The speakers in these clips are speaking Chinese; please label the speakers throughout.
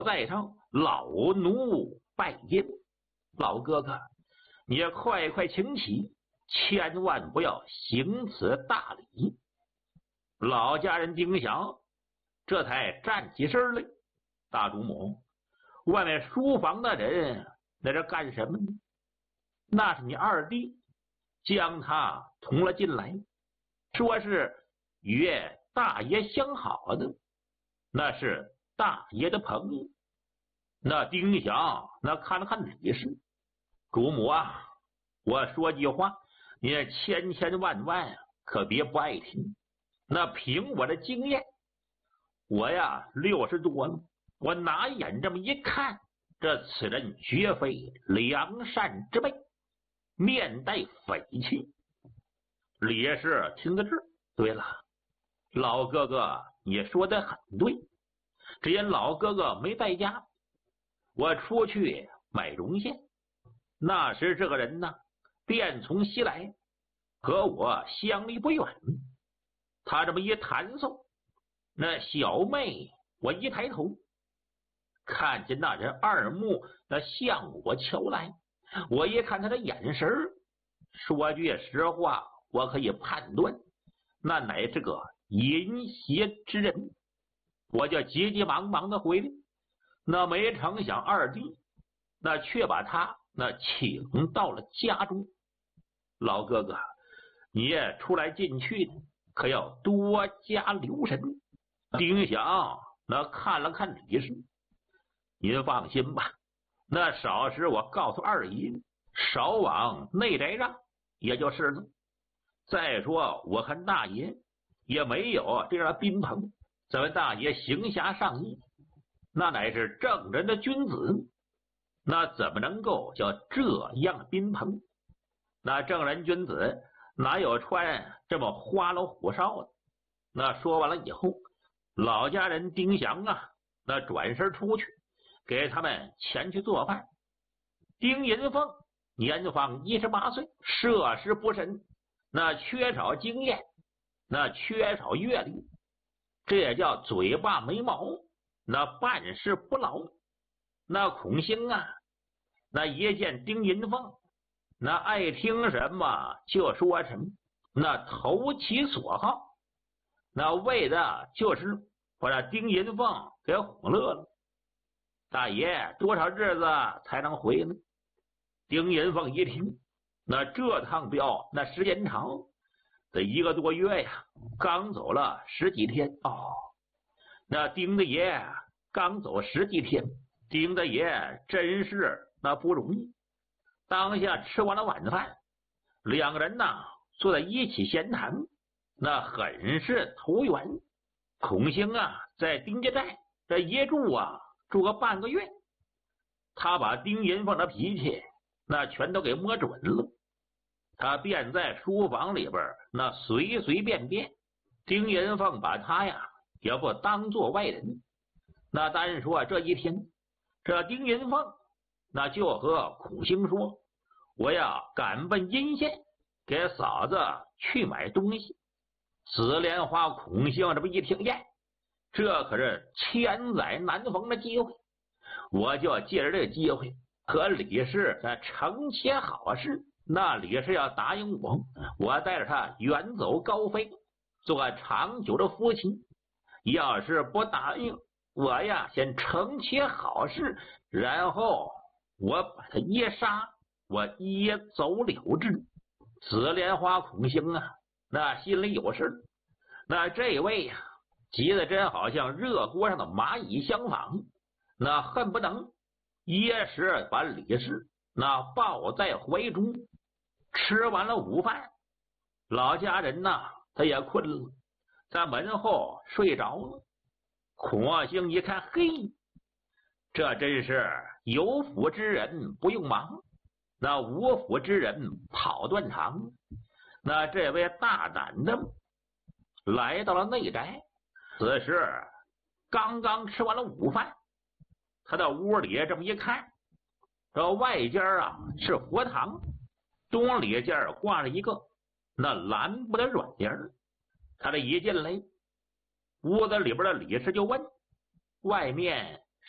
Speaker 1: 在上，老奴拜见。老哥哥，你快请起，千万不要行此大礼。老家人丁祥这才站起身来。大主母，外面书房的人在这干什么呢？那是你二弟将他同了进来，说是与大爷相好的，那是大爷的朋友。那丁祥那看了看李氏，主母啊，我说句话，你千万可别不爱听。那凭我的经验，我呀60多了，我拿眼这么一看，这此人绝非良善之辈，面带匪气。李氏听到这儿，对了，老哥哥你说的很对，只因老哥哥没在家，我出去买绒线，那时这个人呢便从西来，和我相离不远。他这么一弹奏，那小妹我一抬头，看见那人二目那向我瞧来，我一看他的眼神，说句实话，我可以判断那乃是个淫邪之人。我就急忙的回来，那没成想二弟那却把他那请到了家中。老哥哥，你也出来进去的，可要多加留神。丁祥那看了看李氏，您放心吧，那少时我告诉二姨，少往内宅让，也就是了。再说我和大爷也没有这样的宾朋，咱们大爷行侠仗义，那乃是正人的君子，那怎么能够叫这样宾朋？那正人君子哪有穿这么花里胡哨的？那说完了以后，老家人丁祥啊，那转身出去给他们前去做饭。丁银凤年方18岁，涉世不深，那缺少经验，那缺少阅历，这也叫嘴巴没毛，那办事不牢。那孔兴啊，那一见丁银凤，那爱听什么就说什么，那投其所好，那为的就是把这丁银凤给哄乐了。大爷多少日子才能回呢？丁银凤一听，那这趟镖那时间长，得1个多月呀，刚走了10几天。那丁大爷刚走10几天，丁大爷真是那不容易。当下吃完了晚饭，两个人呢坐在一起闲谈，那很是投缘。孔兴啊在丁家寨这一住啊，住个半个月，他把丁银凤的脾气那全都给摸准了。他便在书房里边那随便，丁银凤把他呀也不当作外人。那单说这一天，这丁银凤那就和孔兴说，我要赶奔阴县给嫂子去买东西。紫莲花孔兴这么一听，耶，这可是千载难逢的机会，我就借着这个机会和李氏成些好事。那李氏要答应我带着他远走高飞，做长久的夫妻。要是不答应，我呀先成些好事，然后我把他一杀，我一走了之。紫莲花孔兴啊，那心里有事。那这位呀急得真好像热锅上的蚂蚁相仿，那恨不能一时把李氏那抱在怀中。吃完了午饭，老家人呐他也困了，在门后睡着了。孔兴一看，嘿，这真是有福之人不用忙，那无福之人跑断肠。那这位大胆的来到了内宅，此时刚吃完了午饭，他到屋里这么一看，这外间啊是佛堂，东里间挂着一个那蓝布的软帘。他这一进来，屋子里边的李氏就问，外面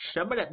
Speaker 1: 什么人？